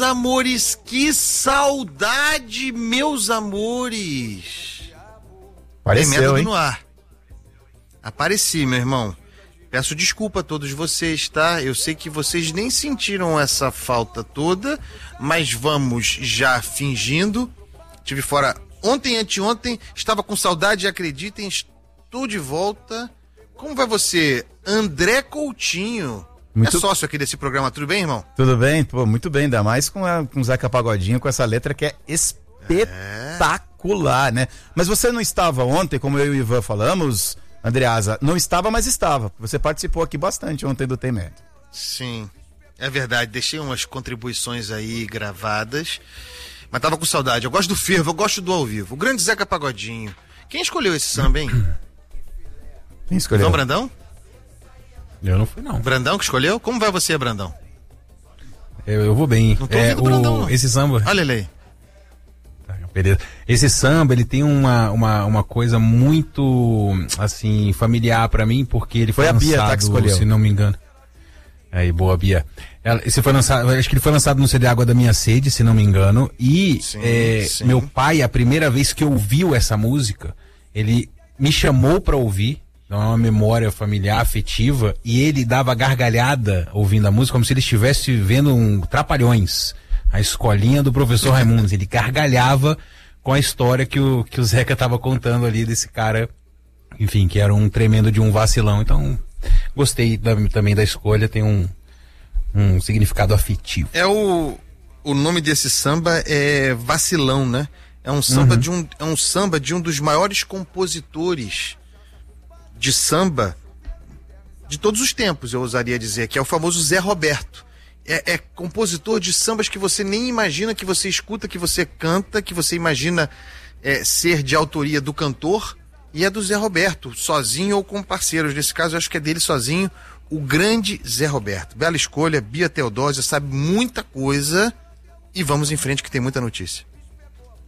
amores, que saudade, meus amores. Apareceu, hein? No ar. Apareci, meu irmão. Peço desculpa a todos vocês, tá? Eu sei que vocês nem sentiram essa falta toda, mas vamos já fingindo. Estive fora ontem, anteontem, estava com saudade, acreditem, estou de volta. Como vai você, André Coutinho? É sócio aqui desse programa, tudo bem, irmão? Tudo bem, pô, muito bem, ainda mais com o Zeca Pagodinho, com essa letra que é espetacular, né? Mas você não estava ontem, como eu e o Ivan falamos, Andreasa, não estava, mas estava. Você participou aqui bastante ontem do Tem Medo. Sim, é verdade, deixei umas contribuições aí gravadas, mas tava com saudade. Eu gosto do fervo, eu gosto do ao vivo. O grande Zeca Pagodinho. Quem escolheu esse samba, hein? Quem escolheu? João Brandão? Eu não fui, não. Brandão que escolheu? Como vai você, Brandão? Eu vou bem. Não tô ouvindo o Brandão, não. Esse samba... Olha ele aí. Beleza. Esse samba, ele tem uma coisa muito, assim, familiar pra mim, porque ele foi lançado, a Bia, tá, que escolheu. Se não me engano. Aí, boa, Bia. Esse foi lançado, acho que ele foi lançado no CD Água da Minha Sede, se não me engano, e sim. Meu pai, a primeira vez que ouviu essa música, ele me chamou pra ouvir, então é uma memória familiar, afetiva, e ele dava gargalhada ouvindo a música, como se ele estivesse vendo um Trapalhões, a escolinha do professor Raimundos. Ele gargalhava com a história que o Zeca tava contando ali desse cara, enfim, que era um tremendo de um vacilão. Então, gostei também da escolha, tem um significado afetivo. O nome desse samba é Vacilão, né? É um samba de um dos maiores compositores de samba de todos os tempos, eu ousaria dizer, que é o famoso Zé Roberto. É compositor de sambas que você nem imagina, que você escuta, que você canta, que você imagina ser de autoria do cantor, e é do Zé Roberto, sozinho ou com parceiros. Nesse caso, eu acho que é dele sozinho, o grande Zé Roberto. Bela escolha, Bia Teodósia sabe muita coisa, e vamos em frente que tem muita notícia.